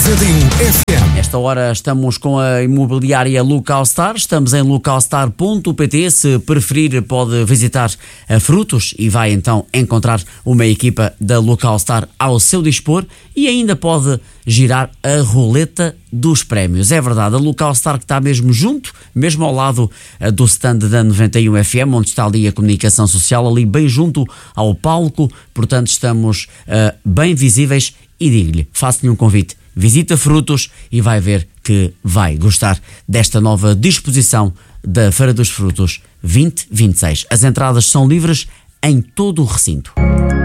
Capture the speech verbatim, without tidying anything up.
noventa e um F M. Nesta hora estamos com a imobiliária Localstar, estamos em localstar ponto pt. Se preferir, pode visitar a Frutos e vai então encontrar uma equipa da Localstar ao seu dispor e ainda pode girar a roleta dos prémios. É verdade, a Localstar que está mesmo junto, mesmo ao lado uh, do stand da noventa e um F M, onde está ali a comunicação social, ali bem junto ao palco, portanto estamos uh, bem visíveis e digo-lhe, faço-lhe um convite, visita Frutos e vai ver que vai gostar desta nova disposição da Feira dos Frutos vinte vinte e seis. As entradas são livres em todo o recinto.